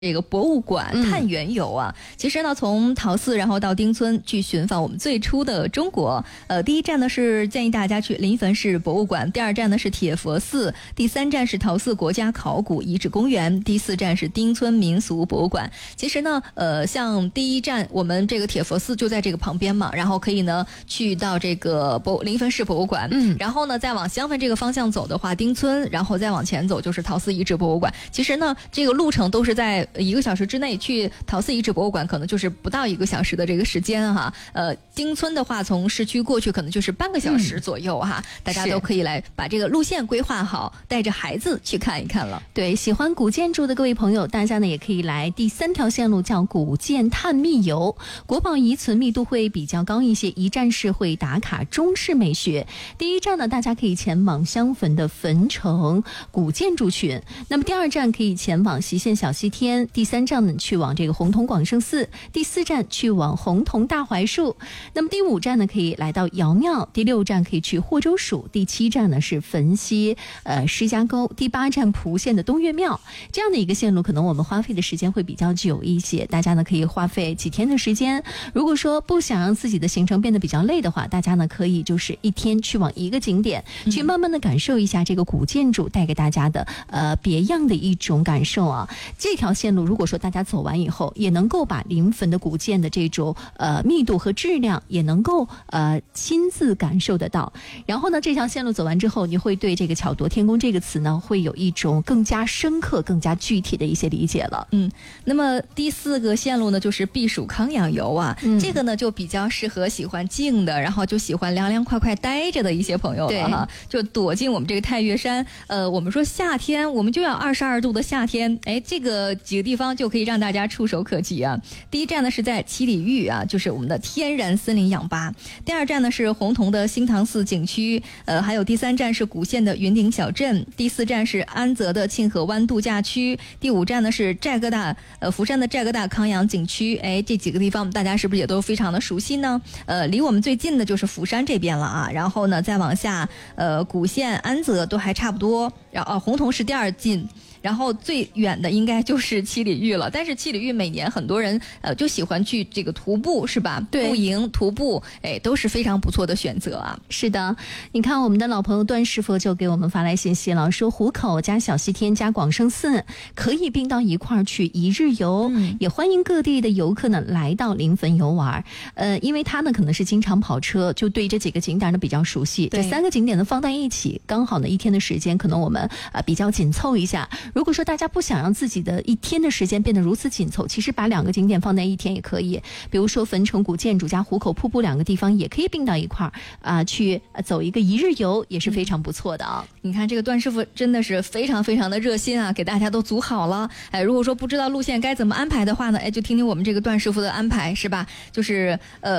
这个博物馆探园游啊，其实呢，从陶寺然后到丁村去寻访我们最初的中国。第一站呢是建议大家去临汾市博物馆，第二站呢是铁佛寺，第三站是陶寺国家考古遗址公园，第四站是丁村民俗博物馆。其实呢，像第一站我们这个铁佛寺就在这个旁边嘛，然后可以呢去到这个临汾市博物馆，然后呢再往襄汾这个方向走的话，丁村，然后再往前走就是陶寺遗址博物馆。其实呢，这个路程都是在1个小时之内，去陶寺遗址博物馆可能就是不到1个小时的这个时间哈。丁村的话从市区过去可能就是半个小时左右哈，大家都可以来把这个路线规划好，带着孩子去看一看了。 对，喜欢古建筑的各位朋友，大家呢也可以来第3条线路，叫古建探秘游。国宝遗存密度会比较高一些，一站式会打卡中式美学。第一站呢，大家可以前往襄汾的汾城古建筑群，那么第二站可以前往隰县小西天，第3站呢去往这个洪洞广圣寺，第4站去往洪洞大槐树，那么第5站呢可以来到瑶庙，第6站可以去霍州署，第7站呢是汾西施家沟，第8站蒲县的东岳庙。这样的一个线路可能我们花费的时间会比较久一些，大家呢可以花费几天的时间。如果说不想让自己的行程变得比较累的话，大家呢可以就是一天去往一个景点，去慢慢的感受一下这个古建筑带给大家的别样的一种感受啊。这条线路如果说大家走完以后，也能够把临汾的古建的这种密度和质量也能够亲自感受得到。然后呢，这条线路走完之后，你会对这个巧夺天工这个词呢会有一种更加深刻更加具体的一些理解了。 那么第4个线路呢就是避暑康养游啊，这个呢就比较适合喜欢静的，然后就喜欢凉凉快快待着的一些朋友了哈，就躲进我们这个太岳山。我们说夏天我们就要22度的夏天，这个几个地方就可以让大家触手可及啊。第一站呢是在七里峪啊，就是我们的天然森林氧吧。第2站呢是洪洞的兴唐寺景区，还有第3站是古县的云顶小镇，第4站是安泽的沁河湾度假区，第5站呢是寨哥大福山的寨哥大康养景区。这几个地方大家是不是也都非常的熟悉呢？离我们最近的就是福山这边了啊，然后呢再往下古县安泽都还差不多，然后洪洞是第2近，然后最远的应该就是七里峪了。但是七里峪每年很多人就喜欢去这个徒步是吧？对，露营徒步都是非常不错的选择啊。 是的，你看我们的老朋友段师傅就给我们发来信息了，说湖口加小西天加广圣寺可以并到一块儿去一日游，也欢迎各地的游客呢来到临汾游玩。因为他呢可能是经常跑车，就对这几个景点呢比较熟悉，这3个景点呢放在一起，刚好呢1天的时间可能我们比较紧凑一下。如果说大家不想让自己的1天的时间变得如此紧凑，其实把2个景点放在1天也可以，比如说汾城古建筑加湖口瀑布2个地方也可以并到一块儿去走一个一日游，也是非常不错的啊。 你看这个段师傅真的是非常非常的热心啊，给大家都组好了。如果说不知道路线该怎么安排的话呢，就听听我们这个段师傅的安排是吧？就是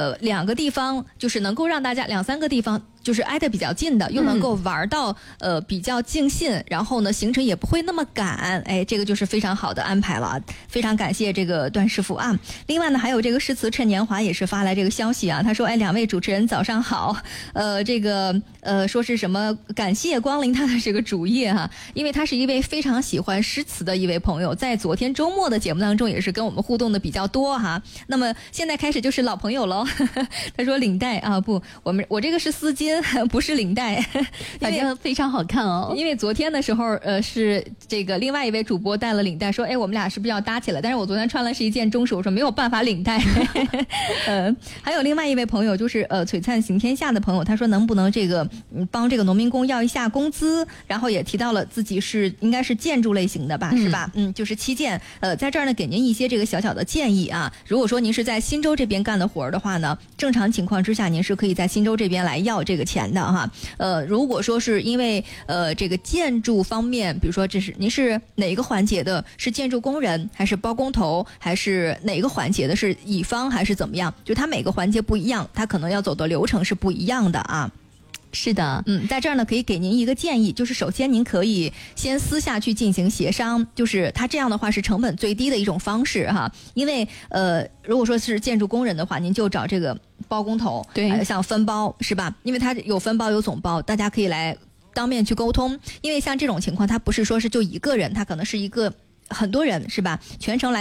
2个地方就是能够让大家2、3个地方就是挨得比较近的，又能够玩到比较尽兴，然后呢行程也不会那么赶，这个就是非常好的安排了，非常感谢这个段师傅啊。另外呢还有这个诗词趁年华也是发来这个消息啊，他说2位主持人早上好，这个说是什么感谢光临他的这个主页哈，因为他是一位非常喜欢诗词的一位朋友，在昨天周末的节目当中也是跟我们互动的比较多哈。那么现在开始就是老朋友喽。他说领带啊，不，我这个是丝巾不是领带， 反正非常好看哦。 因为昨天的时候是这个另外一位主播带了领带，说我们俩是不是要搭起来，但是我昨天穿了是一件中式，我说没有办法领带。还有另外一位朋友就是璀璨行天下的朋友，他说能不能这个帮这个农民工要一下工资，然后也提到了自己是应该是建筑类型的吧，是吧？就是七建。在这儿呢给您一些这个小小的建议啊，如果说您是在新州这边干的活的话呢，正常情况之下您是可以在新州这边来要这个钱的哈。如果说是因为这个建筑方面，比如说您是哪个环节的，是建筑工人还是包工头，还是哪个环节的，是乙方还是怎么样，就它每个环节不一样，它可能要走的流程是不一样的啊。 是的， 在这儿呢可以给您一个建议，就是首先您可以先私下去进行协商，就是它这样的话是成本最低的一种方式哈。因为如果说是建筑工人的话，您就找这个包工头，对，像分包是吧？因为它有分包有总包，大家可以来当面去沟通。因为像这种情况，它不是说是就一个人，它可能是一个很多人是吧，全程来